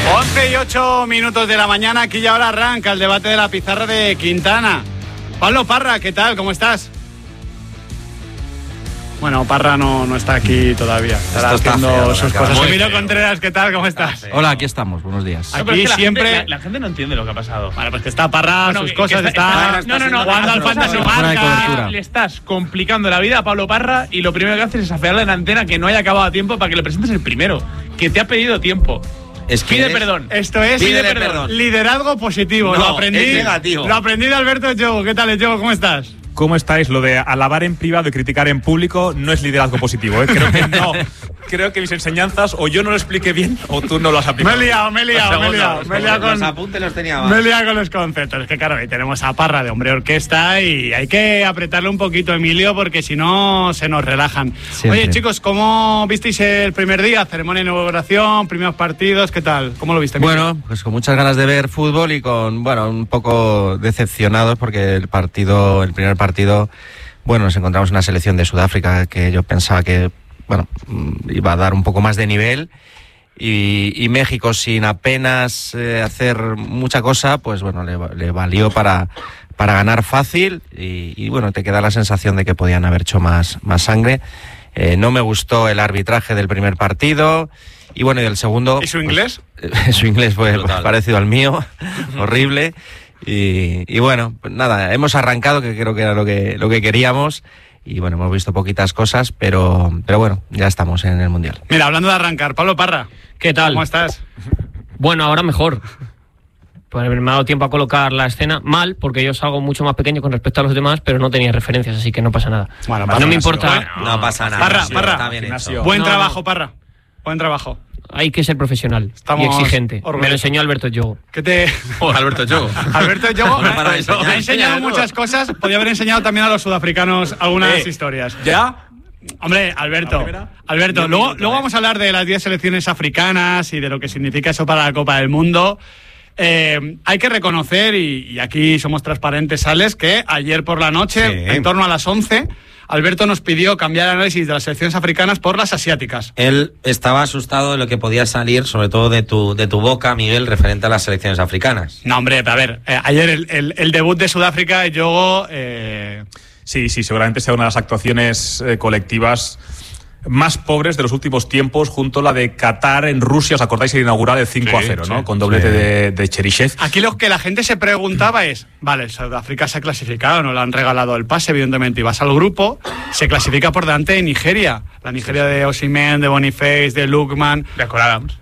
11:08 de la mañana, aquí ya ahora arranca el debate de la pizarra de Quintana. Pablo Parra, ¿qué tal? ¿Cómo estás? Bueno, Parra no está aquí todavía. Estará haciendo sus cosas. Emilio Contreras, ¿qué tal? ¿Cómo estás? Hola, aquí estamos. Buenos días. Aquí es que siempre... La gente no entiende lo que ha pasado. Vale, pues que está Parra, sus cosas, está jugando al Fantasy Marca. Le estás complicando la vida a Pablo Parra y lo primero que haces es afearle en antena que no haya acabado a tiempo para que le presentes el primero, que te ha pedido tiempo. Pide perdón. Esto es liderazgo positivo. No, lo aprendí. Es negativo. Lo aprendí de Alberto Yogo. ¿Qué tal, Yogo? ¿Cómo estás? ¿Cómo estáis? Lo de alabar en privado y criticar en público no es liderazgo positivo, ¿eh? Creo que no. Creo que mis enseñanzas o yo no lo expliqué bien o tú no lo has aplicado. Me he liado con los apuntes los tenía más. Me he liado con los conceptos. Es que claro, ahí tenemos a Parra de hombre orquesta y hay que apretarle un poquito, Emilio, porque si no se nos relajan. Siempre. Oye, chicos, ¿cómo visteis el primer día? Ceremonia de inauguración, primeros partidos, ¿qué tal? ¿Cómo lo viste, Emilio? Bueno, pues con muchas ganas de ver fútbol y con, un poco decepcionados porque el primer partido, nos encontramos una selección de Sudáfrica que yo pensaba que, iba a dar un poco más de nivel y México sin apenas hacer mucha cosa, pues le valió para ganar fácil y te queda la sensación de que podían haber hecho más sangre. No me gustó el arbitraje del primer partido y del segundo... ¿Y su inglés? Su inglés fue parecido al mío, horrible. Y nada, hemos arrancado, que creo que era lo que queríamos. Y hemos visto poquitas cosas, pero ya estamos en el Mundial. Mira, hablando de arrancar, Pablo Parra, ¿qué tal? ¿Cómo estás? Bueno, ahora mejor. Pues me ha dado tiempo a colocar la escena mal, porque yo salgo mucho más pequeño con respecto a los demás, pero no tenía referencias, así que no pasa nada. Bueno, no me importa. No pasa nada. Parra, está bien hecho. Buen trabajo, Parra. Buen trabajo. Hay que ser profesional y exigente. Me lo enseñó Alberto Yogo. ¿Qué te...? Alberto Yogo. Alberto Yogo me ha enseñado muchas cosas. Podría haber enseñado también a los sudafricanos algunas historias. ¿Ya? Hombre, Alberto, luego vamos a hablar de las 10 selecciones africanas y de lo que significa eso para la Copa del Mundo. Hay que reconocer, y aquí somos transparentes, Alex, que ayer por la noche, en torno a las 11... Alberto nos pidió cambiar el análisis de las selecciones africanas por las asiáticas. Él estaba asustado de lo que podía salir, sobre todo de tu boca, Miguel, referente a las selecciones africanas. No, hombre, a ver, ayer el debut de Sudáfrica, Yogo... Sí, seguramente sea una de las actuaciones colectivas más pobres de los últimos tiempos, junto a la de Qatar en Rusia. ¿Os acordáis? El inaugural de 5-0, ¿no? Con doblete de Cheryshev. Aquí lo que la gente se preguntaba es, vale, Sudáfrica se ha clasificado, no le han regalado el pase, evidentemente, y vas al grupo, se clasifica por delante de Nigeria. La Nigeria de Osimhen, de Boniface, de Lookman, de Akol Adams.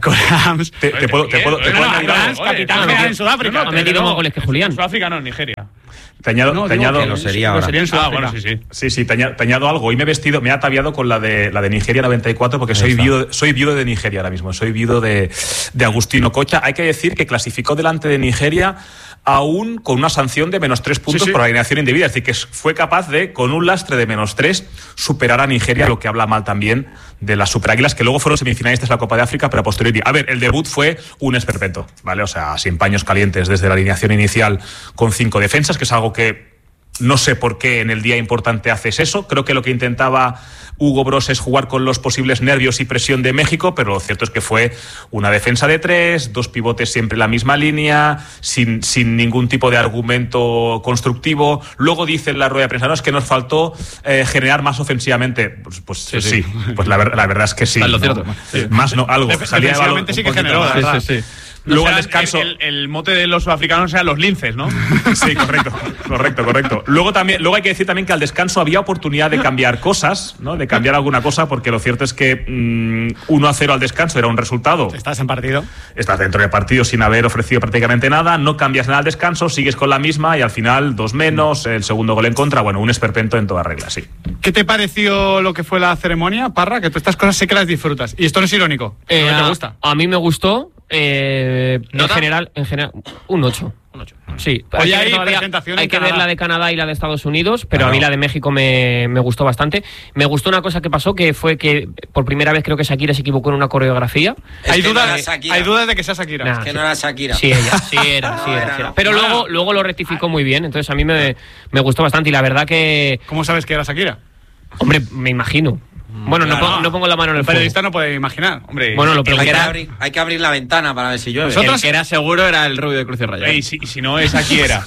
Te puedo Adams, capitán general en Sudáfrica. Ha metido más goles que Julián. Sudáfrica no, Nigeria. Te añado, que lo sería ahora. En Sudáfrica. Sí, te añado algo. Hoy me he ataviado con la de Nigeria 94 porque soy viudo de Nigeria ahora mismo. Soy viudo de Agustino Cocha. Hay que decir que clasificó delante de Nigeria aún con una sanción de -3 puntos por alineación indebida. Es decir, que fue capaz de, con un lastre de -3, superar a Nigeria, lo que habla mal también de las Superáguilas, que luego fueron semifinalistas de la Copa de África, pero a posteriori. A ver, el debut fue un esperpento, ¿vale? O sea, sin paños calientes desde la alineación inicial con 5 defensas, que es algo que no sé por qué en el día importante haces eso. Creo que lo que intentaba Hugo Broos es jugar con los posibles nervios y presión de México, pero lo cierto es que fue una defensa de 3, 2 pivotes siempre en la misma línea, sin ningún tipo de argumento constructivo. Luego dice en la rueda de prensa, no, es que nos faltó generar más ofensivamente. Pues sí. Pues la verdad es que sí. Es lo cierto. Sí. Más no, algo. Salía de balón, sí que generó, la verdad. Sí. Luego al descanso. El mote de los sudafricanos eran los linces, ¿no? Sí, correcto. Luego hay que decir también que al descanso había oportunidad de cambiar cosas, ¿no? De cambiar alguna cosa, porque lo cierto es que 1-0 al descanso era un resultado. Estás en partido. Estás dentro del partido sin haber ofrecido prácticamente nada, no cambias nada al descanso, sigues con la misma y al final 2 menos, el segundo gol en contra, un esperpento en toda regla, sí. ¿Qué te pareció lo que fue la ceremonia, Parra? Que tú estas cosas sé que las disfrutas. Y esto no es irónico. ¿Te gusta? A mí me gustó. En general, un 8. Sí, hay que ver la de Canadá y la de Estados Unidos, pero a mí la de México me gustó bastante. Me gustó una cosa que pasó, que fue que por primera vez creo que Shakira se equivocó en una coreografía. Hay dudas de que sea Shakira. Es que no era Shakira. Sí, ella, sí era. Pero luego lo rectificó muy bien, entonces a mí me gustó bastante y la verdad que... ¿Cómo sabes que era Shakira? Hombre, me imagino. Bueno, claro, no pongo la mano en el fuego. El periodista no puede imaginar. Hombre, bueno, hay que abrir la ventana para ver si llueve. El que era seguro era el rubio de Cruz y Raya. Y si no es, aquí era.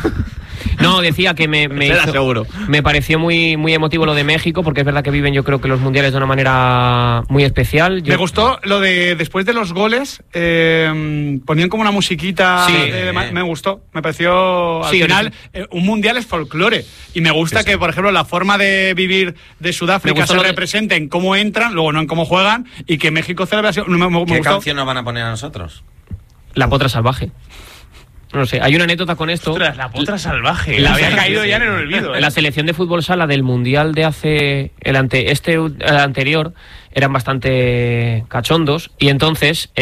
No, decía que me pareció muy, muy emotivo lo de México, porque es verdad que viven, yo creo que los mundiales de una manera muy especial. Me gustó lo de después de los goles, ponían como una musiquita. Sí, me gustó, me pareció al final un mundial es folclore, y me gusta que, por ejemplo, la forma de vivir de Sudáfrica se represente en cómo entran, luego no en cómo juegan, y que México celebra. ¿Qué canción nos van a poner a nosotros? La Potra Salvaje. No sé, hay una anécdota con esto. Ostras, la Potra Salvaje. La había caído ya en el olvido. La selección de fútbol sala del mundial de el anterior eran bastante cachondos, y entonces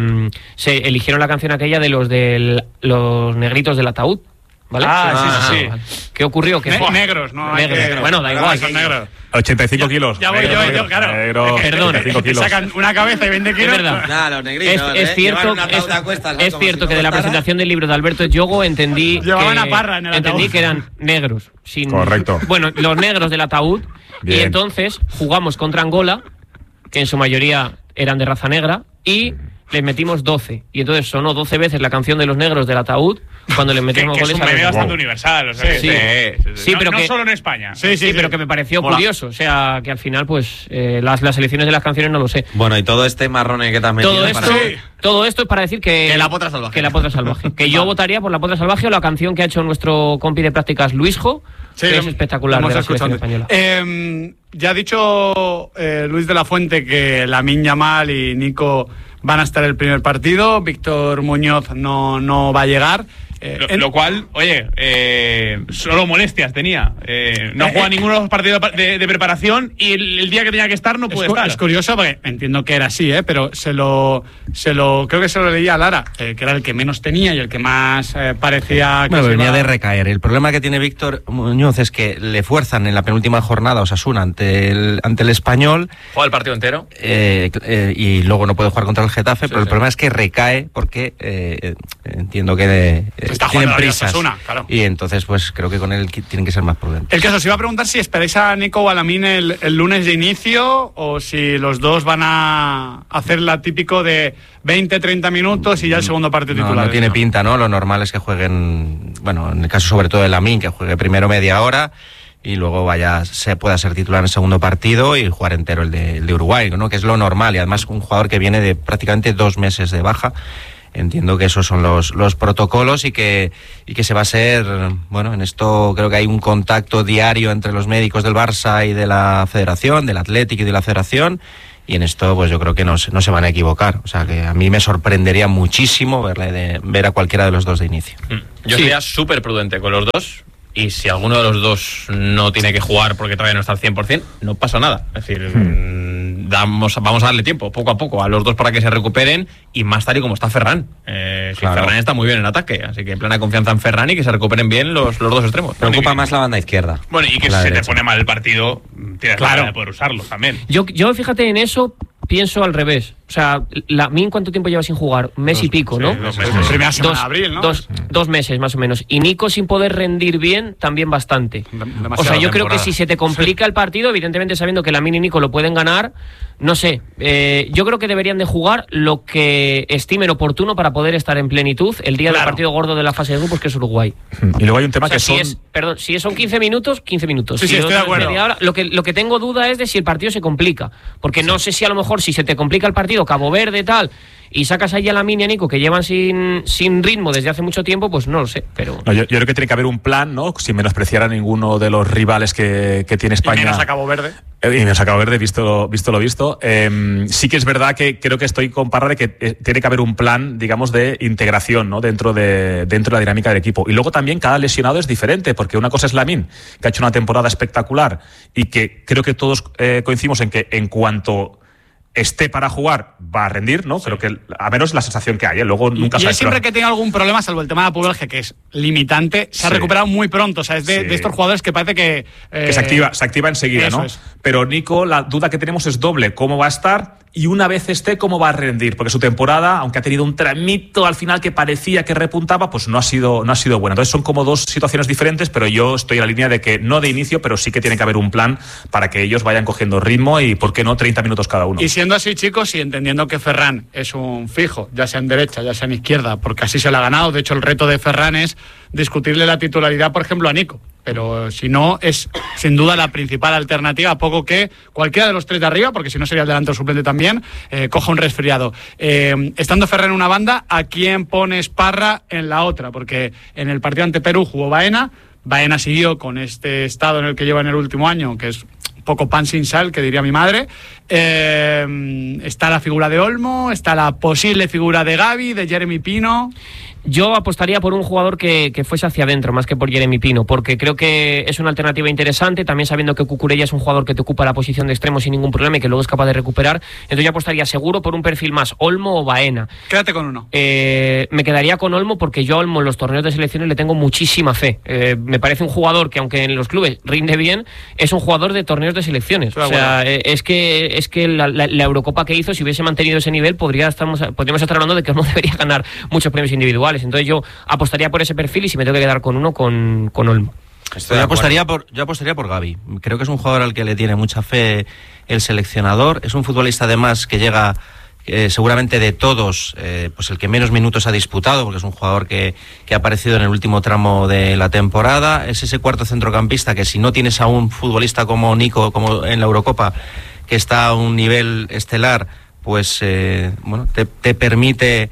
se eligieron la canción aquella de los negritos del ataúd, ¿vale? Sí. ¿Qué ocurrió? Negros, ¿no? Bueno, da igual. Son negros. 85 kilos. Ya voy yo, claro. Negro, perdón. 85 kilos. Sacan una cabeza y 20 kilos. Es verdad. Nah, los negritos. Es cierto que de la presentación del libro de Alberto Yogo entendí que eran negros. Correcto. Bueno, los negros del ataúd. Bien. Y entonces jugamos contra Angola, que en su mayoría eran de raza negra, y les metimos 12. Y entonces sonó 12 veces la canción de los negros del ataúd cuando les metimos goles a los. Es bastante universal. O sea, sí, pero no solo en España. Sí, pero que me pareció curioso. O sea, que al final, pues, las elecciones de las canciones no lo sé. Bueno, y todo este marrone que te has metido. Todo esto es para decir que la Potra Salvaje. Que la Potra Salvaje. Que yo votaría por la Potra Salvaje, o la canción que ha hecho nuestro compi de prácticas, Luisjo, que es espectacular de la selección española. Ya ha dicho Luis de la Fuente que Lamine Yamal y Nico van a estar el primer partido. Víctor Muñoz no va a llegar. Lo cual, oye, solo molestias tenía. No juega ninguno de los partidos de preparación, y el día que tenía que estar no puede estar. Es curioso, porque entiendo que era así, pero creo que se lo leía a Lara, que era el que menos tenía y el que más parecía que venía de recaer. El problema que tiene Víctor Muñoz es que le fuerzan en la penúltima jornada Osasuna ante el Español. Juega el partido entero. Y luego no puede jugar contra el Getafe, pero el problema es que recae porque entiendo que tienen prisas, claro. Y entonces pues creo que con él tienen que ser más prudentes. El caso, os iba a preguntar si esperáis a Nico o a Lamine el lunes de inicio, o si los dos van a hacer la típico de 20-30 minutos y ya el segundo partido titular. No tiene pinta, ¿no? Lo normal es que jueguen, bueno, en el caso sobre todo de Lamine, que juegue primero media hora y luego se pueda ser titular en el segundo partido y jugar entero el de Uruguay, ¿no? Que es lo normal, y además un jugador que viene de prácticamente 2 meses de baja. Entiendo que esos son los protocolos, y que se va a ser, bueno, en esto creo que hay un contacto diario entre los médicos del Barça y de la Federación, del Atlético y de la Federación, y en esto pues yo creo que no se van a equivocar. O sea, que a mí me sorprendería muchísimo ver a cualquiera de los dos de inicio. Yo sería súper prudente con los dos, y si alguno de los dos no tiene que jugar porque todavía no está al 100%, no pasa nada. Es decir, vamos a darle tiempo, poco a poco, a los dos para que se recuperen, y más tal y como está Ferran. Claro. Ferran está muy bien en ataque, así que plena confianza en Ferran y que se recuperen bien los dos extremos. Preocupa más la banda izquierda. Bueno, y que si se te pone mal el partido, tienes la manera de poder usarlo también. Yo fíjate, en eso pienso al revés. O sea, Lamine, ¿cuánto tiempo lleva sin jugar? Un mes y pico, ¿no? 2 meses. Primera semana de abril, ¿no? 2 meses más o menos. Y Nico sin poder rendir bien, también bastante. O sea, yo creo que si se te complica el partido, evidentemente sabiendo que Lamine y Nico lo pueden ganar, no sé. Yo creo que deberían de jugar lo que estimen oportuno para poder estar en plenitud el día del partido gordo de la fase de grupos, que es Uruguay. Y luego hay un tema que si son 15 minutos, 15 minutos. Sí, estoy de acuerdo. Media hora, lo que tengo duda es de si el partido se complica. Porque no sé si a lo mejor si se te complica el partido, Cabo Verde, tal, y sacas ahí a Lamine y a Nico, que llevan sin ritmo desde hace mucho tiempo, pues no lo sé. Pero no, yo creo que tiene que haber un plan, ¿no? Sin menospreciar a ninguno de los rivales que tiene España. Y menos a Cabo Verde. Y menos a Cabo Verde, visto lo visto. Sí que es verdad que creo que estoy con Parra de que tiene que haber un plan, digamos, de integración, ¿no? Dentro de la dinámica del equipo. Y luego también cada lesionado es diferente, porque una cosa es Lamine, que ha hecho una temporada espectacular y que creo que todos coincidimos en que en cuanto esté para jugar, va a rendir, ¿no? Sí. Creo que a menos la sensación que hay, ¿eh? Luego nunca sabes. Y siempre pero... que tiene algún problema, salvo el tema de Puelge, que es limitante, se ha recuperado muy pronto. O sea, es de estos jugadores que parece que se activa enseguida, ¿no? Es. Pero Nico, la duda que tenemos es doble: cómo va a estar y una vez esté, cómo va a rendir. Porque su temporada, aunque ha tenido un tramito al final que parecía que repuntaba, pues no ha sido buena. Entonces son como dos situaciones diferentes, pero yo estoy en la línea de que no de inicio, pero sí que tiene que haber un plan para que ellos vayan cogiendo ritmo y, ¿por qué no, 30 minutos cada uno? Y siendo así, chicos, y entendiendo que Ferran es un fijo, ya sea en derecha, ya sea en izquierda, porque así se lo ha ganado. De hecho, el reto de Ferran es discutirle la titularidad, por ejemplo, a Nico. Pero si no, es sin duda la principal alternativa, a poco que cualquiera de los tres de arriba, porque si no sería el delantero suplente también, coja un resfriado. Estando Ferran en una banda, ¿a quién pones Parra en la otra? Porque en el partido ante Perú jugó Baena siguió con este estado en el que lleva en el último año, que es un poco pan sin sal, que diría mi madre. Está la figura de Olmo, está la posible figura de Gavi, de Jeremy Pino. Yo apostaría por un jugador que fuese hacia adentro, más que por Jeremy Pino, porque creo que es una alternativa interesante, también sabiendo que Cucurella es un jugador que te ocupa la posición de extremo sin ningún problema y que luego es capaz de recuperar. Entonces yo apostaría seguro por un perfil más Olmo o Baena. Quédate con uno. Me quedaría con Olmo, porque yo a Olmo en los torneos de selecciones le tengo muchísima fe. Me parece un jugador que, aunque en los clubes rinde bien, es un jugador de torneos de selecciones. O sea, es que la Eurocopa que hizo, si hubiese mantenido ese nivel, podríamos estar hablando de que Olmo debería ganar muchos premios individuales. Entonces yo apostaría por ese perfil, y si me tengo que quedar con uno, con Olmo. Yo apostaría por Gavi. Creo que es un jugador al que le tiene mucha fe el seleccionador. Es un futbolista además que llega seguramente de todos, pues el que menos minutos ha disputado, porque es un jugador que ha aparecido en el último tramo de la temporada. Es ese cuarto centrocampista que, si no tienes a un futbolista como Nico, como en la Eurocopa, que está a un nivel estelar, pues te permite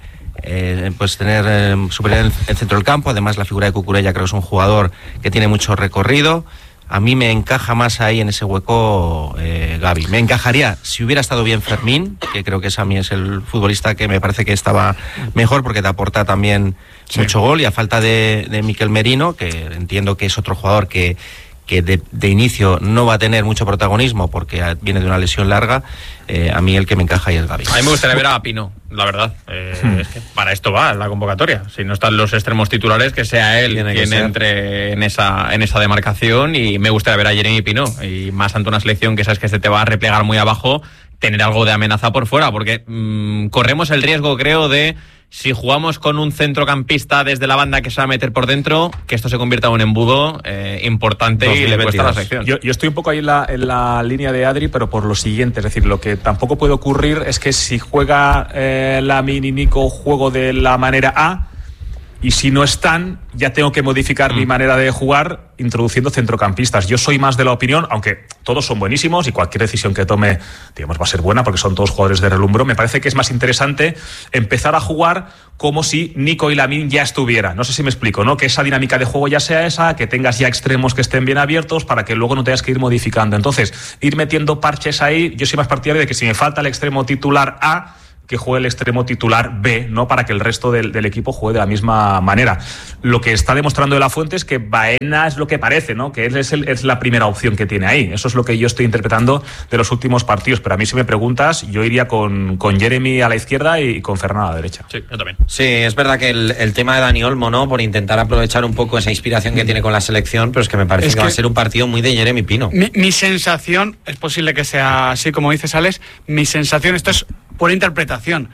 pues tener superioridad en el centro del campo. Además, la figura de Cucurella creo que es un jugador que tiene mucho recorrido. A mí me encaja más ahí en ese hueco Gavi. Me encajaría si hubiera estado bien Fermín, que creo que a mí es el futbolista que me parece que estaba mejor, porque te aporta también mucho gol, y a falta de Mikel Merino, que entiendo que es otro jugador que de inicio no va a tener mucho protagonismo porque viene de una lesión larga. A mí el que me encaja ahí es Gavi. A mí me gustaría ver a Pino, la verdad. Es que para esto va la convocatoria. Si no están los extremos titulares, que sea él quien entre en esa demarcación, y me gustaría ver a Jeremy Pino, y más ante una selección que sabes que se te va a replegar muy abajo, tener algo de amenaza por fuera, porque corremos el riesgo, creo, de, si jugamos con un centrocampista desde la banda que se va a meter por dentro, que esto se convierta en un embudo importante 2022. Y le cuesta a la sección. Yo estoy un poco ahí en la línea de Adri, pero por lo siguiente, es decir, lo que tampoco puede ocurrir es que si juega Lamine y Nico, juego de la manera A, y si no están, ya tengo que modificar mi manera de jugar introduciendo centrocampistas. Yo soy más de la opinión, aunque todos son buenísimos y cualquier decisión que tome, digamos, va a ser buena porque son todos jugadores de relumbro, me parece que es más interesante empezar a jugar como si Nico y Lamine ya estuvieran. No sé si me explico, ¿no? Que esa dinámica de juego ya sea esa, que tengas ya extremos que estén bien abiertos para que luego no tengas que ir modificando. Entonces, ir metiendo parches ahí, yo soy más partidario de que si me falta el extremo titular A, que juegue el extremo titular B, ¿no? Para que el resto del equipo juegue de la misma manera. Lo que está demostrando De La Fuente es que Baena es lo que parece, ¿no? Que él es la primera opción que tiene ahí. Eso es lo que yo estoy interpretando de los últimos partidos. Pero a mí, si me preguntas, yo iría con Jeremy a la izquierda y con Ferran a la derecha. Sí, yo también. Sí, es verdad que el tema de Dani Olmo, ¿no? Por intentar aprovechar un poco esa inspiración que tiene con la selección, pero es que me parece que va a ser un partido muy de Jeremy Pino. Mi sensación, es posible que sea así como dices, Alex, mi sensación, esto es por interpretación,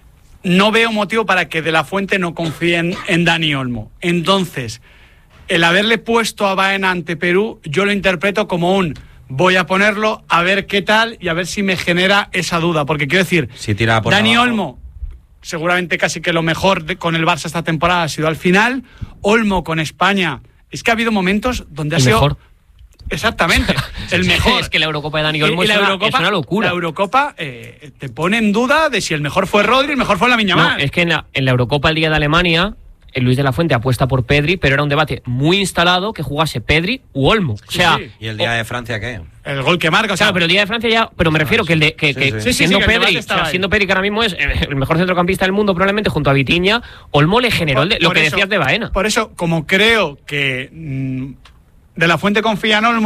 no veo motivo para que De La Fuente no confíe en Dani Olmo. Entonces, el haberle puesto a Baena ante Perú, yo lo interpreto como voy a ponerlo a ver qué tal y a ver si me genera esa duda, porque quiero decir, si tira por Dani abajo. Olmo, seguramente casi que lo mejor con el Barça esta temporada ha sido al final. Olmo con España, es que ha habido momentos donde ha sido mejor. Exactamente, el mejor. Es que la Eurocopa de Dani Olmo es una locura. La Eurocopa te pone en duda de si el mejor fue Rodri, el mejor fue Lamine Yamal. No, es que en la Eurocopa el día de Alemania, Luis de la Fuente apuesta por Pedri, pero era un debate muy instalado que jugase Pedri u Olmo. O sea, sí. ¿Y el día de Francia qué? El gol que marca, claro, pero el día de Francia ya, pero me refiero que el de siendo Pedri, siendo Pedri, que ahora mismo es el mejor centrocampista del mundo probablemente junto a Vitinha, Olmo le generó lo que decías de Baena. Por eso, como creo que De La Fuente confía en Olmo,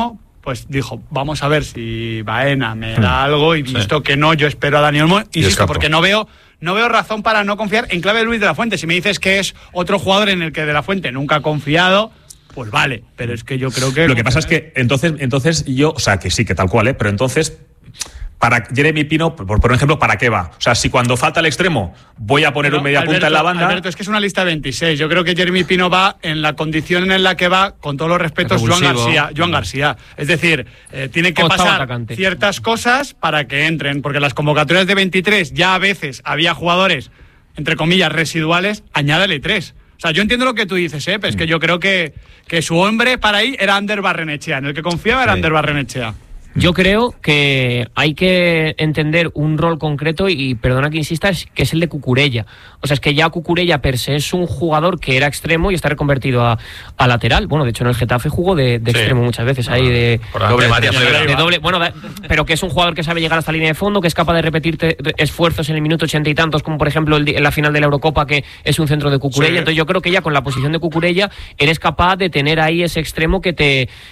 pues dijo, vamos a ver si Baena me da algo, y visto que no, yo espero a Dani Olmo, insisto, porque no veo razón para no confiar en clave de Luis de la Fuente. Si me dices que es otro jugador en el que de la Fuente nunca ha confiado, pues vale, pero es que yo creo que... Lo que pasa es que entonces yo, o sea, que sí, que tal cual, pero entonces... Para Jeremy Pino, por ejemplo, ¿para qué va? O sea, si cuando falta el extremo voy a poner un mediapunta en la banda... Alberto, es que es una lista de 26. Yo creo que Jeremy Pino va en la condición en la que va, con todos los respetos, Joan García. Es decir, tiene que pasar ciertas cosas para que entren, porque las convocatorias de 23 ya a veces había jugadores, entre comillas, residuales, añádale 3. O sea, yo entiendo lo que tú dices, pero es que yo creo que su hombre para ahí era Ander Barrenechea. En el que confiaba era Ander Barrenechea. Yo creo que hay que entender un rol concreto y perdona que insista, que es el de Cucurella. O sea, es que ya Cucurella per se es un jugador que era extremo y está reconvertido a lateral. Bueno, de hecho en el Getafe jugó de extremo muchas veces, ahí de doble, bueno, pero que es un jugador que sabe llegar hasta la línea de fondo, que es capaz de repetir esfuerzos en el minuto 80 y tantos, como por ejemplo en la final de la Eurocopa, que es un centro de Cucurella. Entonces yo creo que ya con la posición de Cucurella eres capaz de tener ahí ese extremo que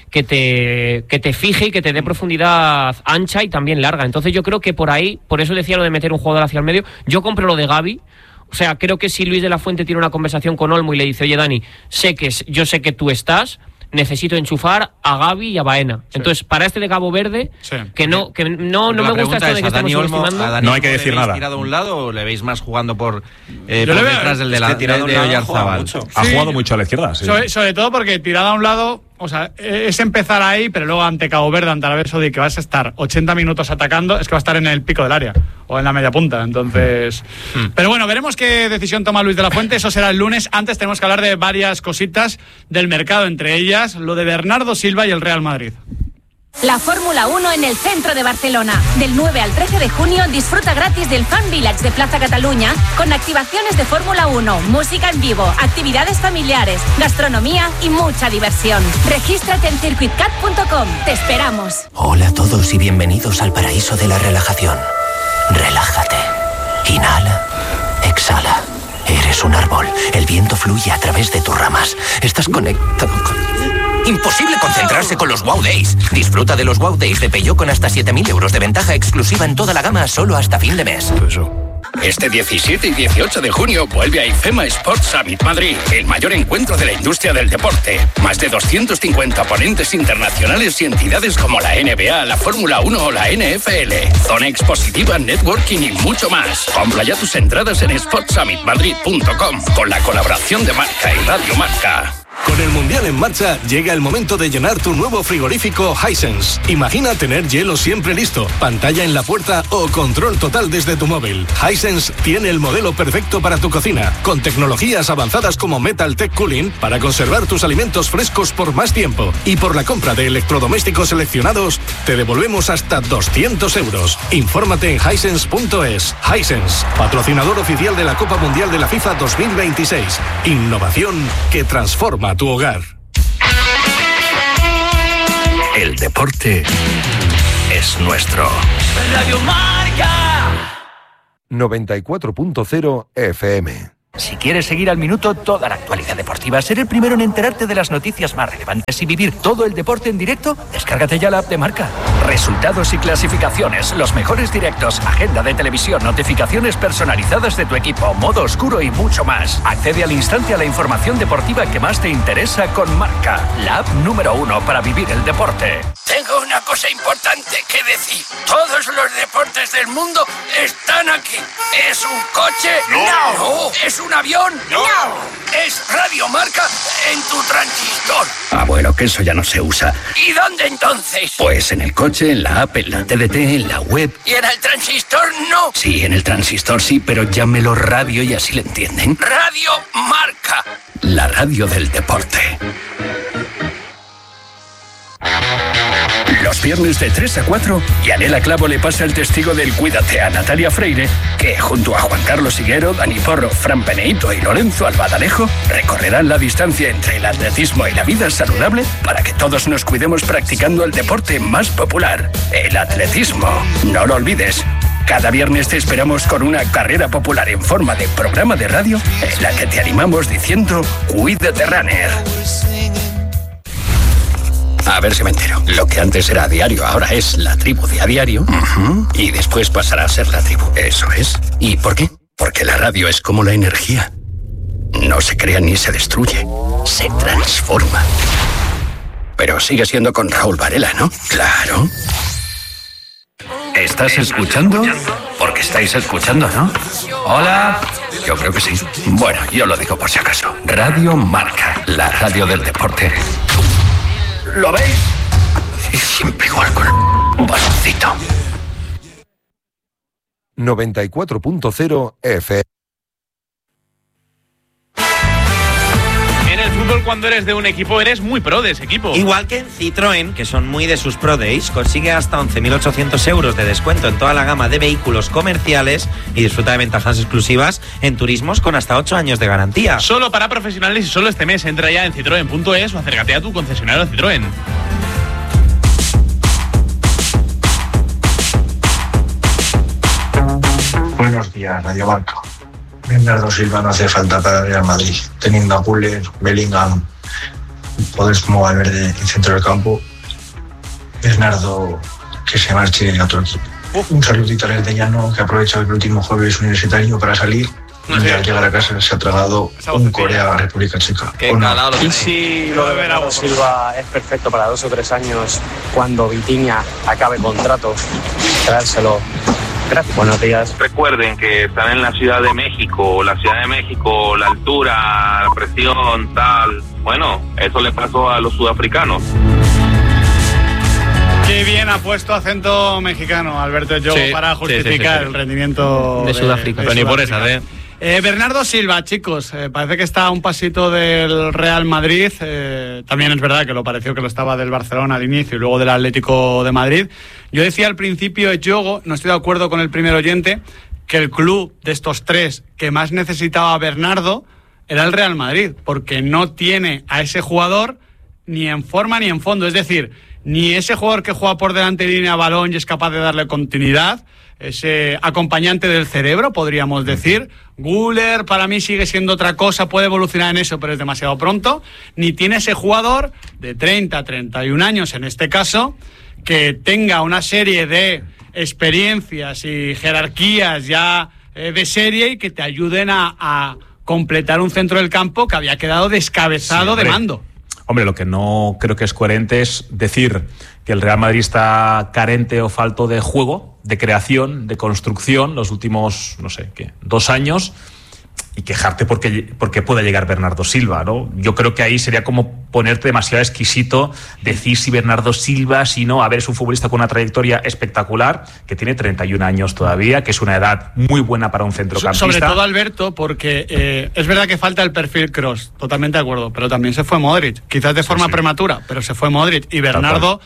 te fije y que te dé profundidad ancha y también larga. Entonces yo creo que por ahí, por eso decía lo de meter un jugador hacia el medio. Yo compro lo de Gavi. O sea, creo que si Luis de la Fuente tiene una conversación con Olmo y le dice, oye Dani, yo sé que tú estás, necesito enchufar a Gavi y a Baena. Entonces, para este de Cabo Verde, que no me gusta esto de que estamos subestimando. No hay que decir nada. ¿Tirado a un lado o le veis más jugando por detrás del de Oyarzábal? Ha jugado mucho a la izquierda. Sí. Sobre todo porque tirado a un lado, o sea, es empezar ahí, pero luego ante Cabo Verde, ante Arabia Saudí, que vas a estar 80 minutos atacando, es que va a estar en el pico del área o en la media punta. Entonces, pero bueno, veremos qué decisión toma Luis de la Fuente. Eso será el lunes. Antes tenemos que hablar de varias cositas del mercado, entre ellas lo de Bernardo Silva y el Real Madrid. La Fórmula 1 en el centro de Barcelona. Del 9 al 13 de junio disfruta gratis del Fan Village de Plaza Cataluña con activaciones de Fórmula 1, música en vivo, actividades familiares, gastronomía y mucha diversión. Regístrate en circuitcat.com. Te esperamos. Hola a todos y bienvenidos al paraíso de la relajación. Relájate. Inhala. Exhala. Eres un árbol. El viento fluye a través de tus ramas. Estás conectado con... Imposible concentrarse con los Wow Days. Disfruta de los Wow Days de Peugeot con hasta 7.000 euros de ventaja exclusiva en toda la gama solo hasta fin de mes. Este 17 y 18 de junio vuelve a IFEMA Sports Summit Madrid, el mayor encuentro de la industria del deporte. Más de 250 ponentes internacionales y entidades como la NBA, la Fórmula 1 o la NFL. Zona expositiva, networking y mucho más. Compra ya tus entradas en sportsummitmadrid.com con la colaboración de Marca y Radio Marca. Con el Mundial en marcha, llega el momento de llenar tu nuevo frigorífico Hisense. Imagina tener hielo siempre listo, pantalla en la puerta o control total desde tu móvil. Hisense tiene el modelo perfecto para tu cocina, con tecnologías avanzadas como Metal Tech Cooling para conservar tus alimentos frescos por más tiempo. Y por la compra de electrodomésticos seleccionados, te devolvemos hasta 200 euros. Infórmate en hisense.es. Hisense, patrocinador oficial de la Copa Mundial de la FIFA 2026. Innovación que transforma tu hogar. El deporte es nuestro. Radio Marca 94.0 FM. Si quieres seguir al minuto toda la actualidad deportiva, ser el primero en enterarte de las noticias más relevantes y vivir todo el deporte en directo, descárgate ya la app de Marca. Resultados y clasificaciones, los mejores directos, agenda de televisión, notificaciones personalizadas de tu equipo, modo oscuro y mucho más. Accede al instante a la información deportiva que más te interesa con Marca, la app número 1 para vivir el deporte. Tengo una cosa importante que decir. Todos los deportes del mundo están aquí. ¿Es un coche? No. ¿Es un avión? No. ¿Es Radio Marca en tu transistor? Ah, bueno, que eso ya no se usa. ¿Y dónde entonces? Pues en el coche, en la app, en la TDT, en la web. ¿Y en el transistor no? Sí, en el transistor sí, pero llámelo radio y así le entienden. Radio Marca, la radio del deporte. Los viernes de 3 a 4, Yanela Clavo le pasa el testigo del Cuídate a Natalia Freire, que junto a Juan Carlos Higuero, Dani Porro, Fran Peneito y Lorenzo Albadalejo recorrerán la distancia entre el atletismo y la vida saludable para que todos nos cuidemos practicando el deporte más popular, el atletismo. No lo olvides. Cada viernes te esperamos con una carrera popular en forma de programa de radio en la que te animamos diciendo Cuídate Runner. A ver si me entero. Lo que antes era Diario ahora es La Tribu de A Diario. Y después pasará a ser La Tribu. Eso es. ¿Y por qué? Porque la radio es como la energía. No se crea ni se destruye. Se transforma. Pero sigue siendo con Raúl Varela, ¿no? Claro. ¿Estás escuchando? Porque estáis escuchando, ¿no? Hola. Yo creo que sí. Bueno, yo lo digo por si acaso. Radio Marca, la radio del deporte. ¿Lo veis? Y siempre igual con un baloncito. 94.0 F. En el fútbol, cuando eres de un equipo, eres muy pro de ese equipo. Igual que en Citroën, que son muy de sus Pro Days, consigue hasta 11.800 euros de descuento en toda la gama de vehículos comerciales y disfruta de ventajas exclusivas en turismos con hasta 8 años de garantía. Solo para profesionales y solo este mes. Entra ya en citroen.es o acércate a tu concesionario Citroën. Buenos días, Radio Marca. Bernardo Silva no hace falta para el Real Madrid. Teniendo a Güler, Bellingham, jugadores como Valverde en el centro del campo, Bernardo que se marche a otro equipo. Un saludito al Llano, que aprovecha el último jueves universitario para salir. Y al llegar a casa se ha tragado un Corea-República Checa. Y si lo de Bernardo Silva es perfecto para 2 o 3 años, cuando Vitinha acabe contrato, traérselo. Gracias. Buenos días. Recuerden que están en la Ciudad de México, la altura, la presión, tal. Bueno, eso le pasó a los sudafricanos. Qué bien ha puesto acento mexicano, Alberto Yogo, para justificar el rendimiento de Sudáfrica. Pero ni por esa, Bernardo Silva, chicos, parece que está a un pasito del Real Madrid. También es verdad que lo pareció que lo estaba del Barcelona al inicio y luego del Atlético de Madrid. Yo decía al principio, Yogo, no estoy de acuerdo con el primer oyente, que el club de estos tres que más necesitaba a Bernardo era el Real Madrid, porque no tiene a ese jugador ni en forma ni en fondo. Es decir, ni ese jugador que juega por delante de línea balón y es capaz de darle continuidad, ese acompañante del cerebro, podríamos decir. Güler para mí sigue siendo otra cosa, puede evolucionar en eso, pero es demasiado pronto. Ni tiene ese jugador de 30, 31 años en este caso, que tenga una serie de experiencias y jerarquías ya de serie y que te ayuden a completar un centro del campo que había quedado descabezado de mando. Hombre, lo que no creo que es coherente es decir que el Real Madrid está carente o falto de juego, de creación, de construcción los últimos, 2 años, y quejarte porque pueda llegar Bernardo Silva, ¿no? Yo creo que ahí sería como ponerte demasiado exquisito, decir si Bernardo Silva, si no. A ver, es un futbolista con una trayectoria espectacular, que tiene 31 años todavía, que es una edad muy buena para un centrocampista. Sobre todo, Alberto, porque es verdad que falta el perfil Kroos, totalmente de acuerdo, pero también se fue Modric, quizás de forma prematura, pero se fue Modric, y Bernardo,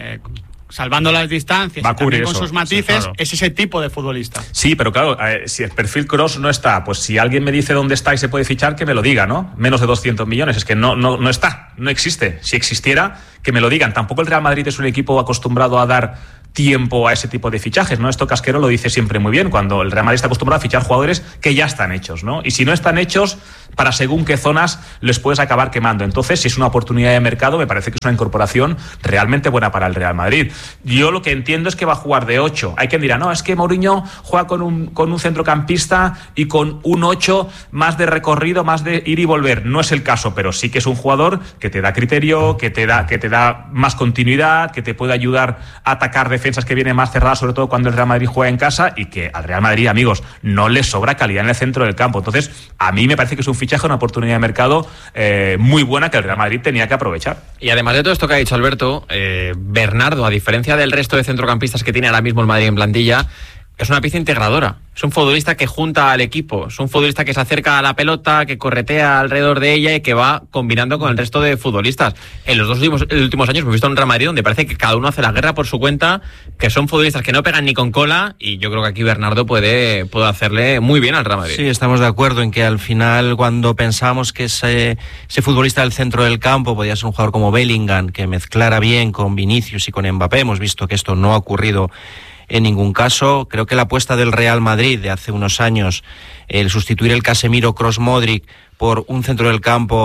salvando las distancias y también con sus matices, es ese tipo de futbolista. Sí, pero claro, si el perfil Kroos no está, pues si alguien me dice dónde está y se puede fichar, que me lo diga, ¿no? Menos de 200 millones, es que no está, no existe. Si existiera, que me lo digan. Tampoco el Real Madrid es un equipo acostumbrado a dar tiempo a ese tipo de fichajes, ¿no? Esto Casquero lo dice siempre muy bien, cuando el Real Madrid está acostumbrado a fichar jugadores que ya están hechos, ¿no? Y si no están hechos, para según qué zonas les puedes acabar quemando. Entonces, si es una oportunidad de mercado, me parece que es una incorporación realmente buena para el Real Madrid. Yo lo que entiendo es que va a jugar de 8. Hay quien dirá, no, es que Mourinho juega con un centrocampista y con un 8 más de recorrido, más de ir y volver. No es el caso, pero sí que es un jugador que te da criterio, que te da más continuidad, que te puede ayudar a atacar defensas que vienen más cerradas, sobre todo cuando el Real Madrid juega en casa, y que al Real Madrid, amigos, no le sobra calidad en el centro del campo. Entonces, a mí me parece que es un fichaje, una oportunidad de mercado muy buena que el Real Madrid tenía que aprovechar. Y además de todo esto que ha dicho Alberto, Bernardo, a diferencia del resto de centrocampistas que tiene ahora mismo el Madrid en plantilla, es una pieza integradora. Es un futbolista que junta al equipo, es un futbolista que se acerca a la pelota, que corretea alrededor de ella y que va combinando con el resto de futbolistas. En los últimos años hemos visto un Real Madrid donde parece que cada uno hace la guerra por su cuenta, que son futbolistas que no pegan ni con cola, y yo creo que aquí Bernardo puede hacerle muy bien al Real Madrid. Sí, estamos de acuerdo en que al final, cuando pensábamos que ese futbolista del centro del campo podía ser un jugador como Bellingham, que mezclara bien con Vinicius y con Mbappé, hemos visto que esto no ha ocurrido en ningún caso. Creo que la apuesta del Real Madrid de hace unos años, el sustituir el Casemiro Kroos Modric por un centro del campo